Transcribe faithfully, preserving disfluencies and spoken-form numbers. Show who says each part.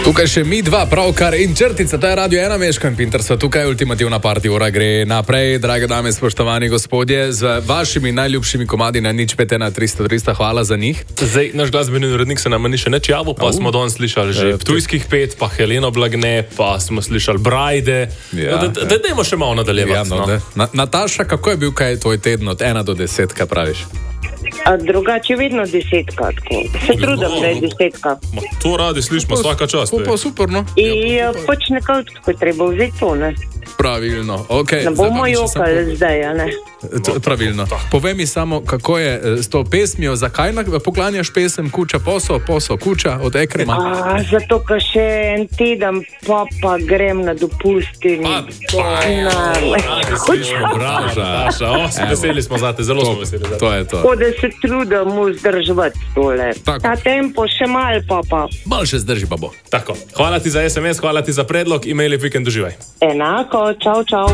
Speaker 1: Tukaj še mi dva, pravkar in črtica, to je Radio ena, Meško in Pinter, so tukaj, ultimativna party ura gre naprej. Drage dame, spoštovani gospodje, z vašimi najljubšimi komadi na nič pet ena tristo tristo, hvala za njih.
Speaker 2: Zdaj, naš glasbeni urednik se nam ni še neč javil, pa uh, smo danes slišali že Ptujskih pet, pa Heleno Blagne, pa smo slišali Brajde. Ja, no, da, da, dajmo še malo nadaljevati. Ja, no,
Speaker 1: no. Na, Nataša, kako je bil kaj tvoj teden od ena do deset, kaj praviš?
Speaker 3: A drugače vedno desetka, tako. Se trudim, da je desetka.
Speaker 2: Ma, to radi slišimo, vsaka čast.
Speaker 1: To pa super, no.
Speaker 3: In ja, pač nekako tako treba vzeti to, ne.
Speaker 1: Pravilno, okej.
Speaker 3: Ne bomo jokali zdaj, a ne.
Speaker 1: To, pravilno. Povej mi samo, kako je s to pesmijo, zakaj poklanjaš pesem Kuča, poso, poso, kuča od Ekrema?
Speaker 3: A, zato, ker še en teden pa pa grem na dopusti.
Speaker 2: Pa, pa, radi slišimo, bravo, Nataša, o, veseli smo zate, zelo smo veseli zate.
Speaker 1: To je to.
Speaker 3: Tako da se trudim vzdrževati tole. Ta tempo še mal, pa pa.
Speaker 1: Mal še zdrži pa bo.
Speaker 2: Tako, hvala ti za es em es, hvala ti za predlog, imej lep vikend, uživaj.
Speaker 3: Enako, čau, čau.